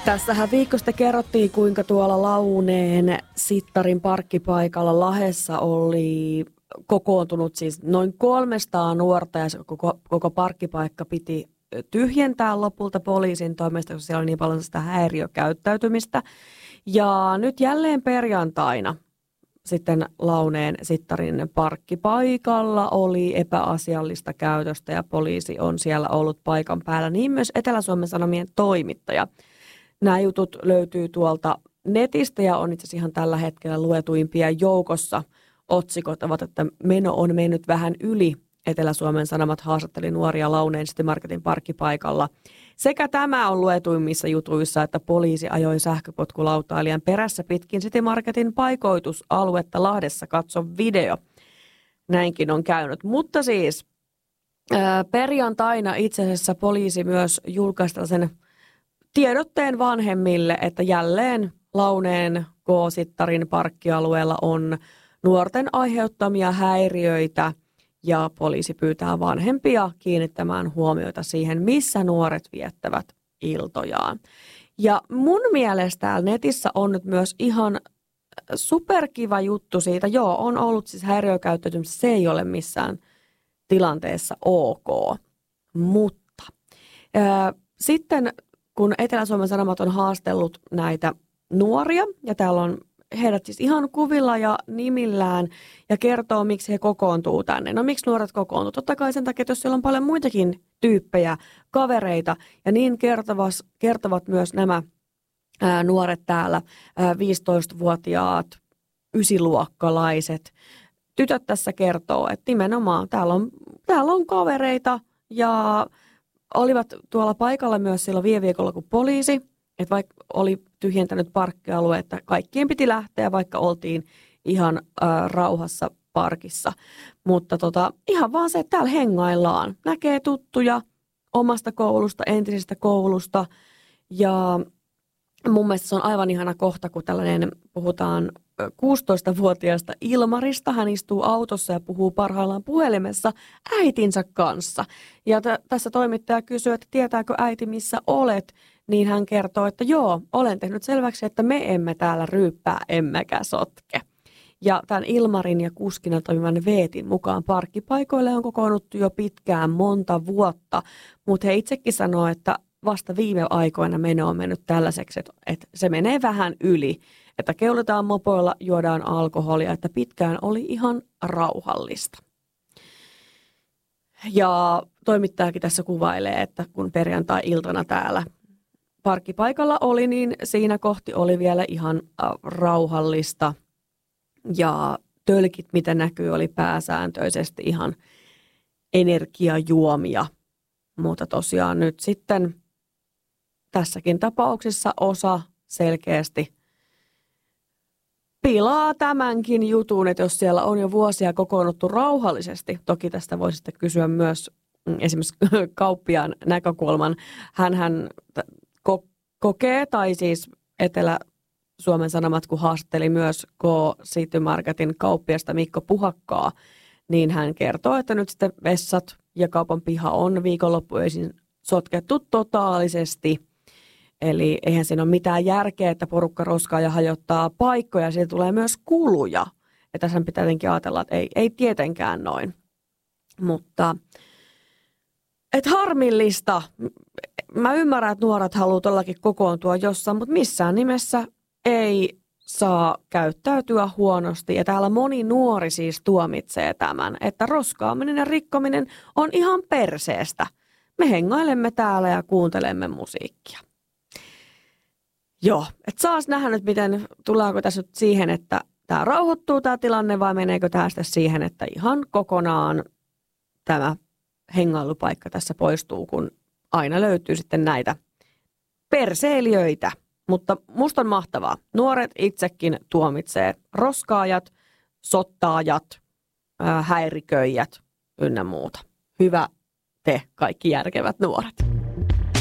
Tässähän viikko sitten kerrottiin, kuinka tuolla Launeen Sittarin parkkipaikalla Lahdessa oli kokoontunut siis noin 300 nuorta ja koko parkkipaikka piti tyhjentää lopulta poliisin toimesta, koska siellä oli niin paljon sitä häiriökäyttäytymistä. Ja nyt jälleen perjantaina sitten Launeen Sittarin parkkipaikalla oli epäasiallista käytöstä ja poliisi on siellä ollut paikan päällä, niin myös Etelä-Suomen Sanomien toimittaja. Nämä jutut löytyy tuolta netistä ja on itse asiassa ihan tällä hetkellä luetuimpia joukossa. Otsikot ovat, että meno on mennyt vähän yli. Etelä-Suomen Sanomat haastatteli nuoria Launeen City Marketin parkkipaikalla. Sekä tämä on luetuimmissa jutuissa, että poliisi ajoi sähköpotkulautailijan perässä pitkin City Marketin paikoitusaluetta Lahdessa. Katso video. Näinkin on käynyt. Mutta siis perjantaina itse asiassa poliisi myös julkaisi tällaisen tiedotteen vanhemmille, että jälleen Launeen K-Sittarin parkkialueella on nuorten aiheuttamia häiriöitä ja poliisi pyytää vanhempia kiinnittämään huomiota siihen, missä nuoret viettävät iltojaan. Ja mun mielestä täällä netissä on nyt myös ihan superkiva juttu siitä. Joo, on ollut siis häiriökäyttäytymistä, se ei ole missään tilanteessa ok, mutta sitten kun Etelä-Suomen Sanomat on haastellut näitä nuoria, ja täällä on heidät siis ihan kuvilla ja nimillään, ja kertoo, miksi he kokoontuu tänne. No miksi nuoret kokoontuu? Totta kai sen takia, että jos siellä on paljon muitakin tyyppejä, kavereita, ja niin kertovat myös nämä nuoret täällä, 15-vuotiaat, 9-luokkalaiset. Tytöt tässä kertoo, että nimenomaan täällä on kavereita, ja olivat tuolla paikalla myös silloin viime viikolla, kun poliisi, että vaikka oli tyhjentänyt parkkialueetta, kaikkien piti lähteä, vaikka oltiin ihan rauhassa parkissa. Mutta ihan vaan se, että täällä hengaillaan. Näkee tuttuja omasta koulusta, entisestä koulusta. Ja mun mielestä se on aivan ihana kohta, kun tällainen puhutaan 16-vuotiaasta Ilmarista. Hän istuu autossa ja puhuu parhaillaan puhelimessa äitinsä kanssa. Ja tässä toimittaja kysyy, että tietääkö äiti, missä olet? Niin hän kertoo, että joo, olen tehnyt selväksi, että me emme täällä ryyppää emmekä sotke. Ja tämän Ilmarin ja kuskina toimivan Veetin mukaan parkkipaikoille on kokoonnuttu jo pitkään monta vuotta, mutta he itsekin sanoo, että vasta viime aikoina meno on mennyt tällaiseksi, että se menee vähän yli, että keulitaan mopoilla, juodaan alkoholia, että pitkään oli ihan rauhallista. Ja toimittajakin tässä kuvailee, että kun perjantai-iltana täällä parkkipaikalla oli, niin siinä kohti oli vielä ihan rauhallista ja tölkit, mitä näkyy, oli pääsääntöisesti ihan energiajuomia. Mutta tosiaan nyt sitten tässäkin tapauksessa osa selkeästi pilaa tämänkin jutun, että jos siellä on jo vuosia kokoonnuttu rauhallisesti, toki tästä voisi sitten kysyä myös esimerkiksi kauppiaan näkökulman. Hän kokee, tai siis Etelä-Suomen Sanomat, kun haastatteli myös K-City Marketin kauppiasta Mikko Puhakkaa, niin hän kertoo, että nyt sitten vessat ja kaupan piha on viikonloppuisin sotkettu totaalisesti. Eli eihän siinä ole mitään järkeä, että porukka roskaa ja hajottaa paikkoja, siitä tulee myös kuluja. Ja tässä pitää jotenkin ajatella, että ei tietenkään noin. Mutta harmillista. Mä ymmärrän, että nuoret haluaa todellakin kokoontua jossain, mutta missään nimessä ei saa käyttäytyä huonosti. Ja täällä moni nuori siis tuomitsee tämän, että roskaaminen ja rikkominen on ihan perseestä. Me hengailemme täällä ja kuuntelemme musiikkia. Joo, että saas nähdä nyt, miten tuleeko tässä nyt siihen, että tämä rauhoittuu tämä tilanne vai meneekö tämä sitten siihen, että ihan kokonaan tämä hengailupaikka tässä poistuu, kun aina löytyy sitten näitä perseilijöitä. Mutta musta on mahtavaa. Nuoret itsekin tuomitsee roskaajat, sottaajat, häiriköijät ynnä muuta. Hyvä te kaikki järkevät nuoret.